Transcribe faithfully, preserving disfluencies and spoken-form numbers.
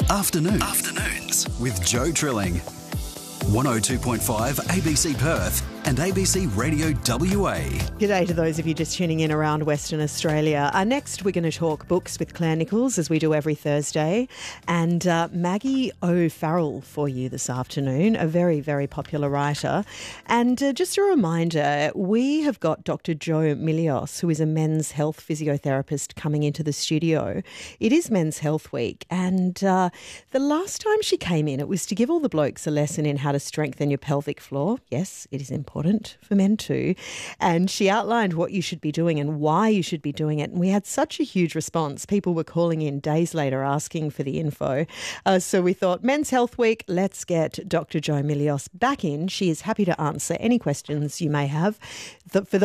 Afternoons. Afternoons with Joe Trilling. one oh two point five A B C Perth and A B C Radio W A. G'day to those of you just tuning in around Western Australia. Uh, next, we're going to talk books with Claire Nichols, as we do every Thursday, and uh, Maggie O'Farrell for you this afternoon, a very, very popular writer. And uh, just a reminder, we have got Doctor Joe Milios, who is a men's health physiotherapist, coming into the studio. It is Men's Health Week, and uh, the last time she came in, it was to give all the blokes a lesson in how to strengthen your pelvic floor. Yes, it is important for men too. And she outlined what you should be doing and why you should be doing it. And we had such a huge response. People were calling in days later asking for the info. Uh, so we thought, Men's Health Week, let's get Doctor Joe Milios back in. She is happy to answer any questions you may have. The, for